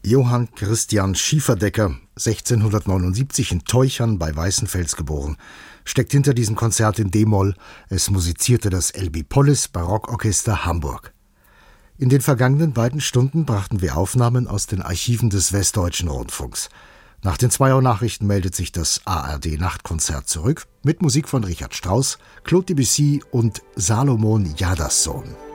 Johann Christian Schieferdecker, 1679 in Teuchern bei Weißenfels geboren, steckt hinter diesem Konzert in D-Moll. Es musizierte das Elbi-Pollis Barockorchester Hamburg. In den vergangenen beiden Stunden brachten wir Aufnahmen aus den Archiven des Westdeutschen Rundfunks. Nach den 2 Uhr Nachrichten meldet sich das ARD-Nachtkonzert zurück mit Musik von Richard Strauss, Claude Debussy und Salomon Jadassohn.